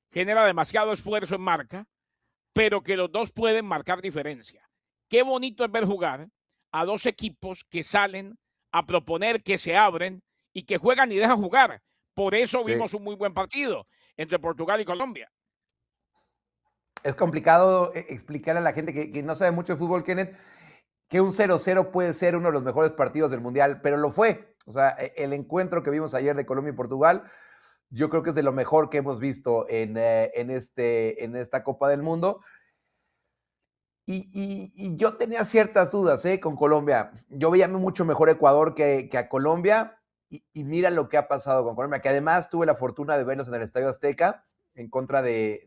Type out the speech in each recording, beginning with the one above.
genera demasiado esfuerzo en marca, pero que los dos pueden marcar diferencia. Qué bonito es ver jugar a dos equipos que salen a proponer, que se abren y que juegan y dejan jugar. Por eso Sí. vimos un muy buen partido entre Portugal y Colombia. Es complicado explicarle a la gente que no sabe mucho de fútbol, Kenneth, que un 0-0 puede ser uno de los mejores partidos del Mundial, pero lo fue. O sea, el encuentro que vimos ayer de Colombia y Portugal, yo creo que es de lo mejor que hemos visto en esta Copa del Mundo. Y yo tenía ciertas dudas con Colombia. Yo veía mucho mejor Ecuador que a Colombia. Y mira lo que ha pasado con Colombia, que además tuve la fortuna de verlos en el Estadio Azteca en contra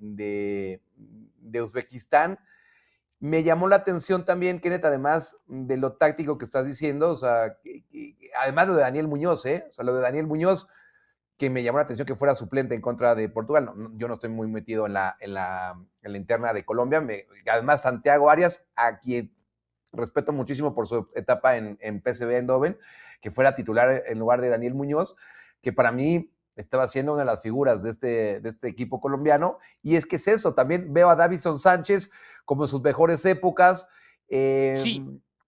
de Uzbekistán. Me llamó la atención también, Kenneth, además de lo táctico que estás diciendo, o sea, además lo de Daniel Muñoz, o sea, lo de Daniel Muñoz, que me llamó la atención que fuera suplente en contra de Portugal. Yo no estoy muy metido en la interna de Colombia. Además, Santiago Arias, a quien respeto muchísimo por su etapa en PSV Eindhoven, que fuera titular en lugar de Daniel Muñoz, que para mí estaba siendo una de las figuras de este equipo colombiano. Y es que es eso, también veo a Davinson Sánchez como en sus mejores épocas. Sí,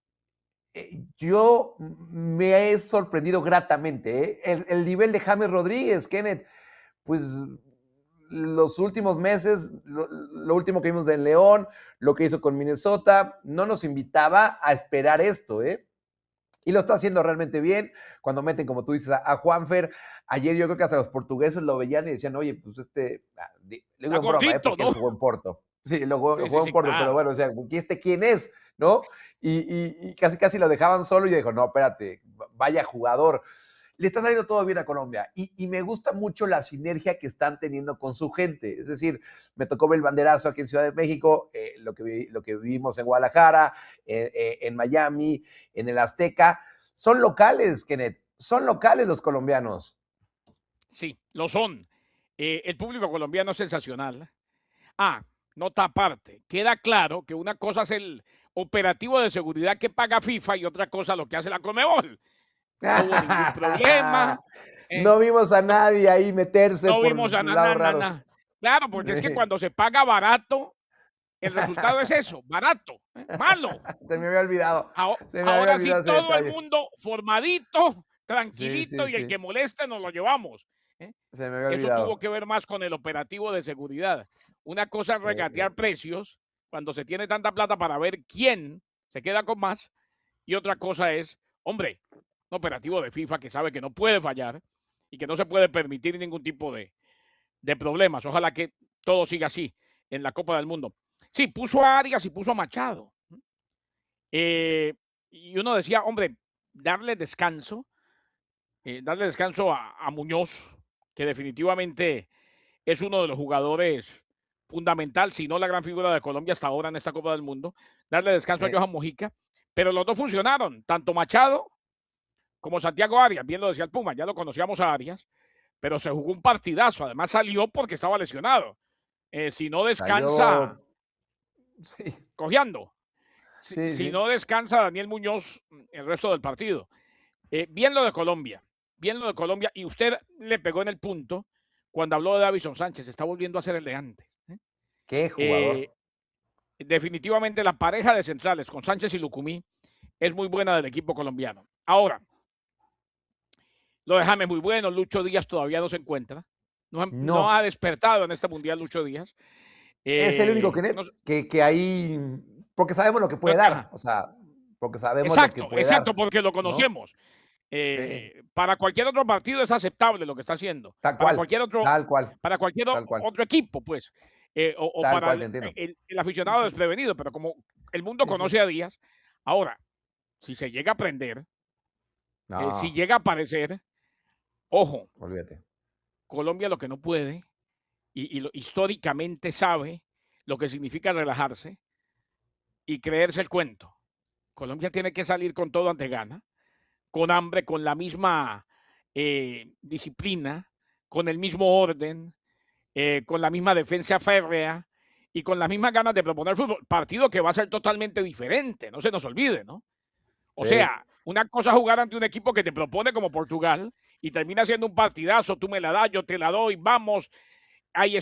Yo me he sorprendido gratamente. El nivel de James Rodríguez, Kenneth, pues los últimos meses, lo último que vimos de León, lo que hizo con Minnesota, no nos invitaba a esperar esto, y lo está haciendo realmente bien. Cuando meten, como tú dices, a Juanfer, ayer yo creo que hasta los portugueses lo veían y decían, oye, pues le digo está en broma, gordito, porque él ¿no? jugó en Porto. Sí, Sí, sí, jugó en sí, Porto, pero claro. bueno, o sea, ¿quién es? ¿No? Y casi lo dejaban solo y dijo, no, espérate, vaya jugador. Le está saliendo todo bien a Colombia y me gusta mucho la sinergia que están teniendo con su gente. Es decir, me tocó ver el banderazo aquí en Ciudad de México, lo que vivimos en Guadalajara, en Miami, en el Azteca. Son locales, Kenneth, son locales los colombianos. Sí, lo son. El público colombiano es sensacional. Ah, nota aparte. Queda claro que una cosa es el operativo de seguridad que paga FIFA y otra cosa lo que hace la Conmebol. No hubo ningún problema. No ¿Eh? vimos a No, nadie ahí meterse no por vimos a lados raros. nada. Claro, porque es que cuando se paga barato, el resultado es eso, barato, malo. Se me había olvidado. Se me había Ahora sí, olvidado ese todo el detalle. mundo formadito, Sí, tranquilito, sí, y el sí. que moleste nos lo llevamos. ¿Eh? Se me había Eso tuvo olvidado. que ver más con el operativo de seguridad. Una cosa es regatear precios cuando se tiene tanta plata para ver quién se queda con más, y otra cosa es, hombre, un operativo de FIFA que sabe que no puede fallar y que no se puede permitir ningún tipo de problemas. Ojalá que todo siga así en la Copa del Mundo. Sí, puso a Arias y puso a Machado. Y uno decía, hombre, darle descanso a Muñoz, que definitivamente es uno de los jugadores fundamental, si no la gran figura de Colombia hasta ahora en esta Copa del Mundo, darle descanso a Johan Mojica, pero los dos funcionaron, tanto Machado como Santiago Arias, bien lo decía el Puma, ya lo conocíamos a Arias, pero se jugó un partidazo, además salió porque estaba lesionado. Si no descansa, Salió. Sí, cojeando. Si, sí, si sí. no descansa Daniel Muñoz el resto del partido. Bien lo de Colombia, bien lo de Colombia, y usted le pegó en el punto cuando habló de Davison Sánchez, está volviendo a ser el de antes. Qué Eh, jugador. Definitivamente la pareja de centrales con Sánchez y Lucumí es muy buena del equipo colombiano. Ahora, lo de James muy bueno, Lucho Díaz todavía no se encuentra, no ha No. despertado en este mundial Lucho Díaz. Es el único No, que ahí. Porque sabemos lo que puede dar. ajá, O sea, porque sabemos lo que exacto, puede exacto, dar. porque lo ¿No? conocemos. Sí. Para cualquier otro partido es aceptable lo que está haciendo. Tal cual. Tal cual. Para cualquier Tal cual. otro equipo, pues. O Tal para cual, te entiendo. el Sí, aficionado sí. desprevenido, pero como el mundo Sí, sí. conoce a Díaz, ahora, si se llega a prender, si No, llega a aparecer, ojo, olvídate. Colombia lo que no puede, históricamente sabe lo que significa relajarse y creerse el cuento. Colombia tiene que salir con todo ante gana, con hambre, con la misma disciplina, con el mismo orden, con la misma defensa férrea y con las mismas ganas de proponer fútbol. Partido que va a ser totalmente diferente, no se nos olvide, ¿no? O Sí. sea, una cosa es jugar ante un equipo que te propone como Portugal y termina siendo un partidazo, tú me la das, yo te la doy, vamos, hay